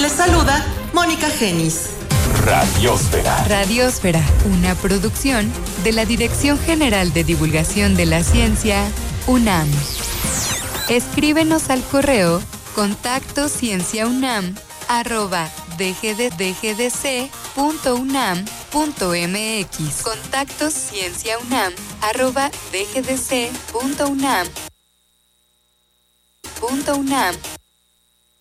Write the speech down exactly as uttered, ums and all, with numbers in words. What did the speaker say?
Les saluda Mónica Genis. Radiósfera. Radiósfera, una producción de la Dirección General de Divulgación de la Ciencia, UNAM. Escríbenos al correo contacto cienciaunam arroba dgddc punto unam punto mx. Contacto cienciaunam arroba dgdc punto unam punto unam